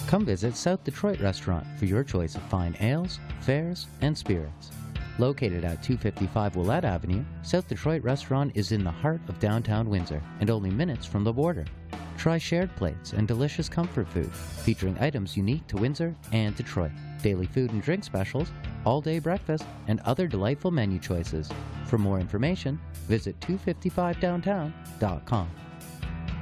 Come visit South Detroit Restaurant for your choice of fine ales, fairs, and spirits. Located at 255 Willette Avenue, South Detroit Restaurant is in the heart of downtown Windsor and only minutes from the border. Try shared plates and delicious comfort food, featuring items unique to Windsor and Detroit, daily food and drink specials, all-day breakfast, and other delightful menu choices. For more information, visit 255downtown.com.